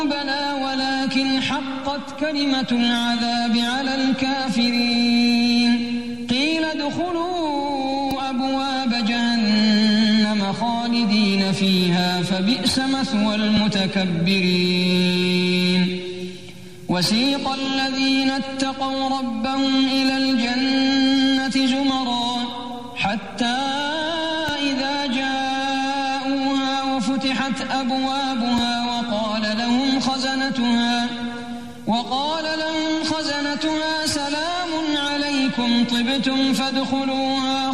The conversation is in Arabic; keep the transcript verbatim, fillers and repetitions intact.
بلى ولكن حقت كلمة العذاب على الكافرين قيل ادخلوا أبواب جهنم خالدين فيها فبئس مثوى المتكبرين وسيق الذين اتقوا ربهم إلى الجنة زمرا حتى إذا جاءوها وفتحت أبوابها وقال لهم خزنتها وقال لهم خزنتها سلام عليكم طبتم فادخلوها